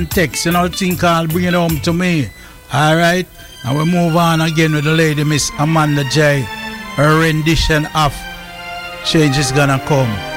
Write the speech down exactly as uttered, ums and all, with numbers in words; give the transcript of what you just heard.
text, you know, thing called Bring It Home to Me. Alright? And we move on again with the lady, Miss Amanda J. Her rendition of Change Is Gonna Come.